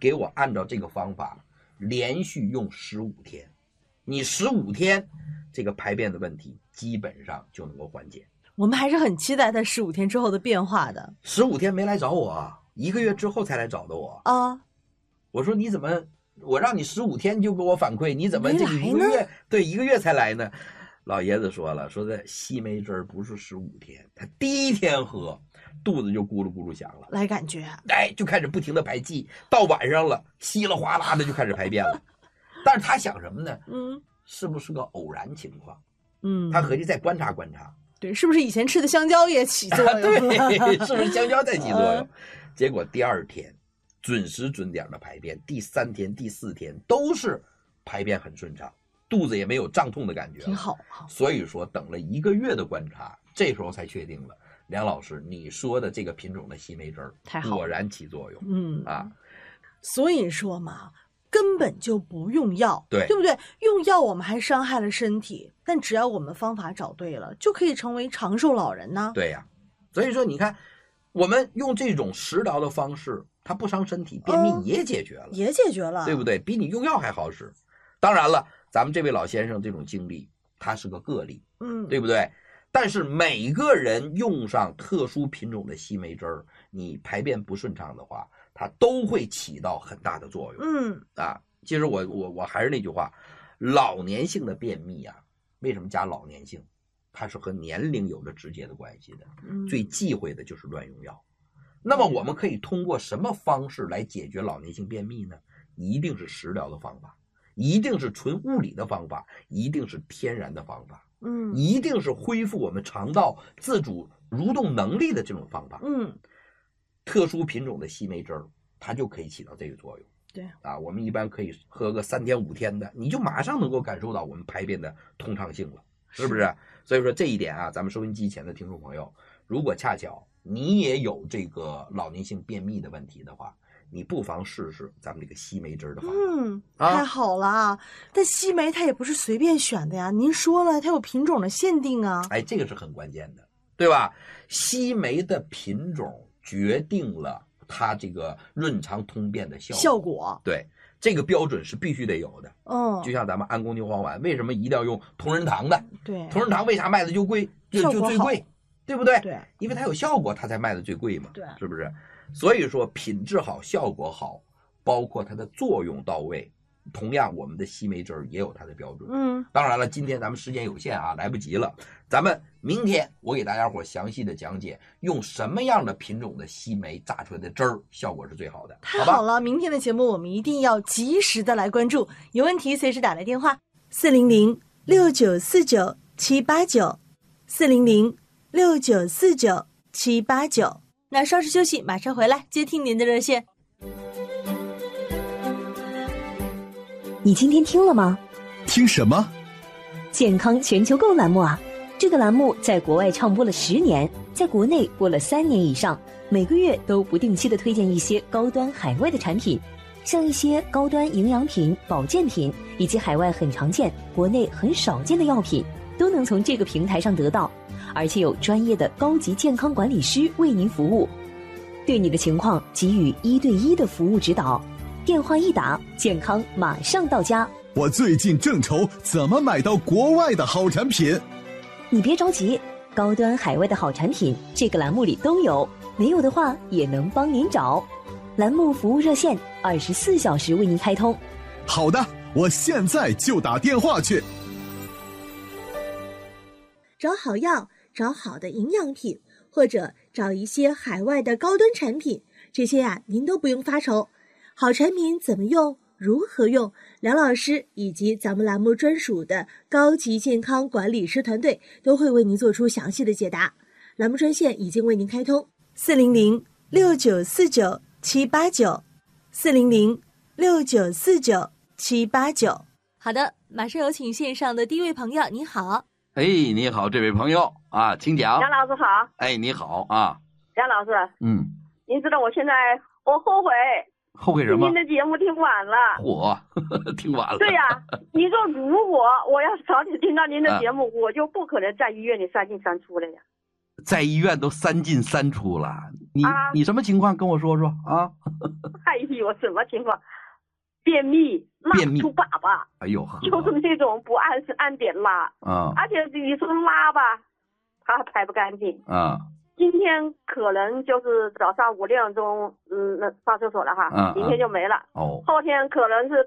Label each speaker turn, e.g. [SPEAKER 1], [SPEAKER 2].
[SPEAKER 1] 给我按照这个方法连续用15天，你15天这个排便的问题基本上就能够缓解。
[SPEAKER 2] 我们还是很期待他15天之后的变化的。
[SPEAKER 1] 15天没来找我，1个月之后才来找的我
[SPEAKER 2] 啊。
[SPEAKER 1] 我说你怎么，我让你15天就给我反馈，你怎么这个1个月，对，1个月才来呢？老爷子说了，说的西梅汁不是15天，他第1天喝，肚子就咕噜咕噜响了，
[SPEAKER 2] 来感觉，
[SPEAKER 1] 就开始不停的排气，到晚上了，稀里哗啦的就开始排便了。但是他想什么呢？是不是个偶然情况？他合计再观察观察。
[SPEAKER 2] 对，是不是以前吃的香蕉也起作用？
[SPEAKER 1] 对，是不是香蕉在起作用？结果第2天准时准点的排便，第3天、第4天都是排便很顺畅，肚子也没有胀痛的感觉，
[SPEAKER 2] 挺好。
[SPEAKER 1] 所以说等了1个月的观察，这时候才确定了，梁老师你说的这个品种的西梅汁果然起作用。
[SPEAKER 2] 所以说嘛，根本就不用药，
[SPEAKER 1] 对
[SPEAKER 2] 不对？用药我们还伤害了身体，但只要我们方法找对了，就可以成为长寿老人呢。
[SPEAKER 1] 对呀，所以说你看，我们用这种食疗的方式，它不伤身体，便秘也解决了，
[SPEAKER 2] 也解决了，
[SPEAKER 1] 对不对？比你用药还好使。当然了，咱们这位老先生这种经历，他是个个例，对不对？但是每个人用上特殊品种的西梅汁儿，你排便不顺畅的话，它都会起到很大的作用。其实我还是那句话，老年性的便秘啊，为什么加老年性？它是和年龄有着直接的关系的。最忌讳的就是乱用药。那么我们可以通过什么方式来解决老年性便秘呢？一定是食疗的方法，一定是纯物理的方法，一定是天然的方法。一定是恢复我们肠道自主蠕动能力的这种方法。特殊品种的西梅汁儿，它就可以起到这个作用。
[SPEAKER 2] 对
[SPEAKER 1] 我们一般可以喝个3天5天的，你就马上能够感受到我们排便的通畅性了，是不是？所以说这一点咱们收音机前的听众朋友，如果恰巧你也有这个老年性便秘的问题的话，你不妨试试咱们这个西梅汁的方法。
[SPEAKER 2] 太好了。但西梅它也不是随便选的呀，您说了它有品种的限定啊。
[SPEAKER 1] 这个是很关键的，对吧？西梅的品种决定了它这个润肠通便的效果。对，这个标准是必须得有的。就像咱们安宫牛黄丸，为什么一定要用同仁堂的？
[SPEAKER 2] 对，
[SPEAKER 1] 同仁堂为啥卖的就贵，就最贵，对不对？
[SPEAKER 2] 对，
[SPEAKER 1] 因为它有效果，它才卖的最贵嘛。
[SPEAKER 2] 对，
[SPEAKER 1] 是不是？所以说品质好，效果好，包括它的作用到位，同样我们的西梅汁也有它的标准。当然了，今天咱们时间有限来不及了，咱们明天我给大家伙详细的讲解用什么样的品种的西梅榨出来的汁儿效果是最好的。
[SPEAKER 2] 太好了，明天的节目我们一定要及时的来关注，有问题随时打来电话400-6949-789，400-6949-789。那稍事休息，马上回来接听您的热线。
[SPEAKER 3] 你今天听了吗？
[SPEAKER 4] 听什么？
[SPEAKER 3] 健康全球购栏目啊！这个栏目在国外唱播了10年，在国内播了3年以上，每个月都不定期的推荐一些高端海外的产品，像一些高端营养品、保健品，以及海外很常见、国内很少见的药品，都能从这个平台上得到，而且有专业的高级健康管理师为您服务，对你的情况给予1对1的服务指导。电话一打，健康马上到家。
[SPEAKER 4] 我最近正愁怎么买到国外的好产品。
[SPEAKER 3] 你别着急，高端海外的好产品这个栏目里都有，没有的话也能帮您找。栏目服务热线24小时为您开通。
[SPEAKER 4] 好的，我现在就打电话去。
[SPEAKER 5] 找好药，找好的营养品，或者找一些海外的高端产品，这些您都不用发愁。好产品怎么用，如何用，梁老师以及咱们栏目专属的高级健康管理师团队都会为您做出详细的解答。栏目专线已经为您开通
[SPEAKER 2] 400-6949-789，400-6949-789。好的，马上有请线上的第一位朋友，你好。
[SPEAKER 1] 你好，这位朋友请讲。
[SPEAKER 6] 梁老师好。
[SPEAKER 1] 你好
[SPEAKER 6] 梁老师，您知道我现在我后悔
[SPEAKER 1] 什么？
[SPEAKER 6] 您的节目听晚了。
[SPEAKER 1] 听晚了。
[SPEAKER 6] 对呀，你说如果我要是早点听到您的节目，我就不可能在医院里3进3出了呀。
[SPEAKER 1] 在医院都3进3出了， 你什么情况？跟我说说啊？
[SPEAKER 6] 哎呦，什么情况？便秘，拉不出粑粑。
[SPEAKER 1] 哎呦，
[SPEAKER 6] 就是那种不按时按点拉
[SPEAKER 1] 啊，
[SPEAKER 6] 而且你说拉吧，它排不干净
[SPEAKER 1] 啊。
[SPEAKER 6] 今天可能就是早上5、6点钟，上厕所了哈，明天就没了。
[SPEAKER 1] 哦，
[SPEAKER 6] 后天可能是